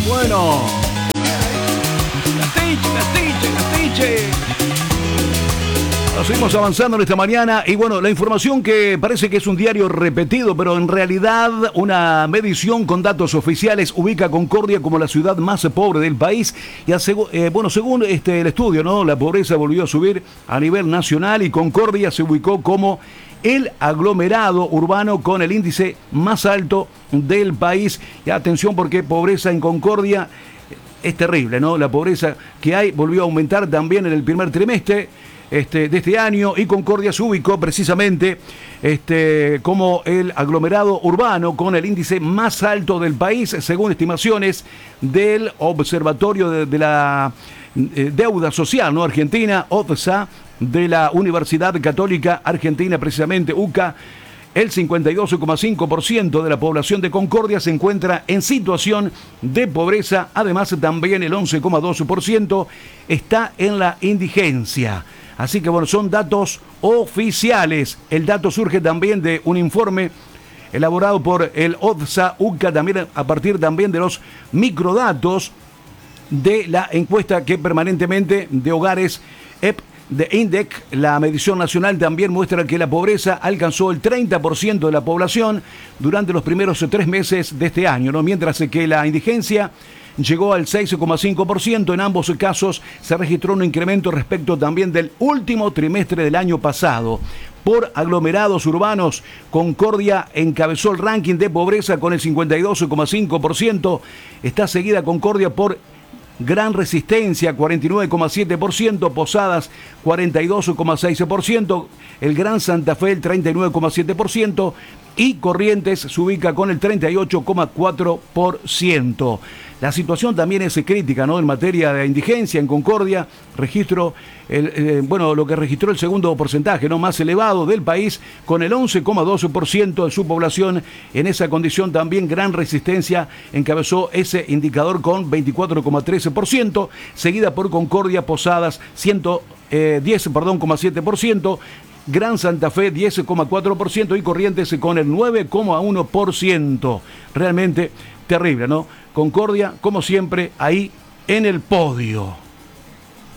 Bueno, Gastiche. Seguimos avanzando en esta mañana y bueno, la información que parece que es un diario repetido, pero en realidad una medición con datos oficiales ubica a Concordia como la ciudad más pobre del país y según el estudio, ¿no? La pobreza volvió a subir a nivel nacional y Concordia se ubicó como el aglomerado urbano con el índice más alto del país. Y atención porque pobreza en Concordia es terrible, ¿no? La pobreza que hay volvió a aumentar también en el primer trimestre de este año y Concordia se ubicó precisamente como el aglomerado urbano con el índice más alto del país, según estimaciones del Observatorio de la Deuda Social, ¿no? Argentina, ODSA, de la Universidad Católica Argentina, precisamente UCA. El 52,5% de la población de Concordia se encuentra en situación de pobreza. Además, también el 11,2% está en la indigencia. Así que bueno, son datos oficiales. El dato surge también de un informe elaborado por el ODSA UCA, también a partir también de los microdatos de la encuesta que permanentemente de hogares de INDEC. La medición nacional también muestra que la pobreza alcanzó el 30% de la población durante los primeros 3 meses de este año, ¿no? Mientras que la indigencia llegó al 6,5%. En ambos casos se registró un incremento respecto también del último trimestre del año pasado. Por aglomerados urbanos, Concordia encabezó el ranking de pobreza con el 52,5%. Está seguida Concordia por Gran Resistencia, 49,7%, Posadas, 42,6%, el Gran Santa Fe, el 39,7%, y Corrientes se ubica con el 38,4%. La situación también es crítica, ¿no? En materia de indigencia en Concordia, lo que registró el segundo porcentaje, ¿no? Más elevado del país, con el 11,2% de su población en esa condición. También Gran Resistencia encabezó ese indicador con 24,13%, seguida por Concordia, Posadas, 10,7%, Gran Santa Fe 10,4% y Corrientes con el 9,1%. Realmente terrible, ¿no? Concordia, como siempre, ahí en el podio.